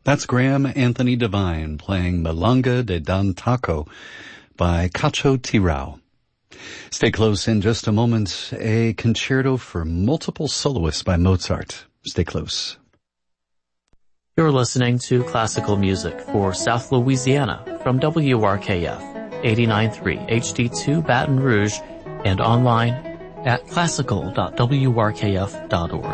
That's Graham Anthony Devine playing Milonga de Dan Taco by Cacho Tirao. Stay close. In just a moment, a concerto for multiple soloists by Mozart. Stay close. You're listening to classical music for South Louisiana from WRKF 89.3 HD2 Baton Rouge and online at classical.wrkf.org.